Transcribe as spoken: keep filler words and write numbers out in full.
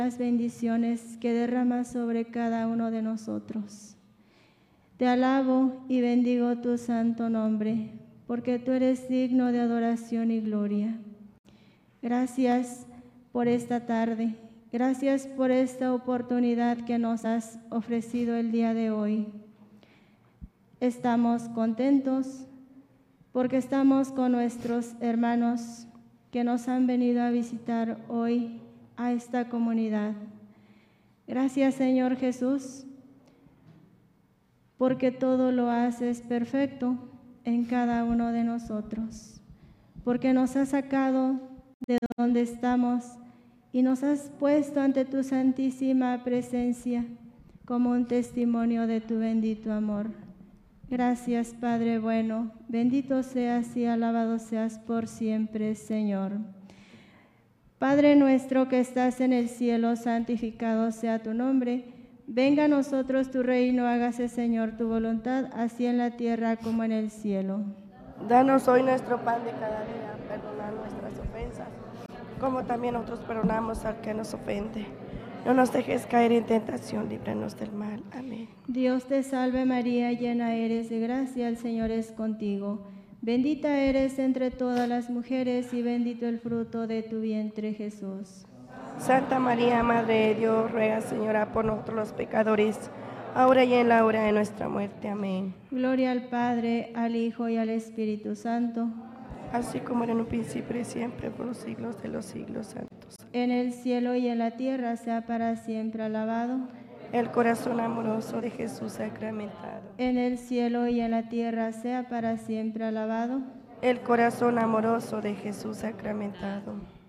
las bendiciones que derramas sobre cada uno de nosotros. Te alabo y bendigo tu santo nombre, porque tú eres digno de adoración y gloria. Gracias por esta tarde, gracias por esta oportunidad que nos has ofrecido el día de hoy. Estamos contentos porque estamos con nuestros hermanos que nos han venido a visitar hoy a esta comunidad. Gracias, Señor Jesús, porque todo lo haces perfecto en cada uno de nosotros, porque nos has sacado de donde estamos y nos has puesto ante tu santísima presencia como un testimonio de tu bendito amor. Gracias, Padre bueno, bendito seas y alabado seas por siempre, Señor. Padre nuestro que estás en el cielo, santificado sea tu nombre. Venga a nosotros tu reino, hágase, Señor, tu voluntad, así en la tierra como en el cielo. Danos hoy nuestro pan de cada día, perdona nuestras ofensas, como también nosotros perdonamos al que nos ofende. No nos dejes caer en tentación, líbranos del mal. Amén. Dios te salve María, llena eres de gracia, el Señor es contigo. Bendita eres entre todas las mujeres y bendito el fruto de tu vientre, Jesús. Santa María, Madre de Dios, ruega, Señora, por nosotros los pecadores, ahora y en la hora de nuestra muerte. Amén. Gloria al Padre, al Hijo y al Espíritu Santo. Así como era en un principio y siempre, por los siglos de los siglos santos. En el cielo y en la tierra sea para siempre alabado. El corazón amoroso de Jesús sacramentado. En el cielo y en la tierra sea para siempre alabado. El corazón amoroso de Jesús sacramentado.